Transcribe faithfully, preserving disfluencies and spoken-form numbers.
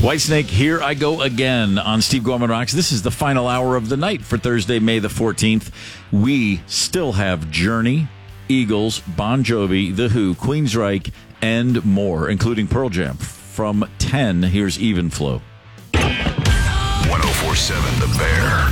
Whitesnake, here I go again on Steve Gorman Rocks. This is the final hour of the night for Thursday, May the fourteenth. We still have Journey, Eagles, Bon Jovi, The Who, Queensryche, and more, including Pearl Jam. From ten, here's Even Flow. one oh four point seven The Bear.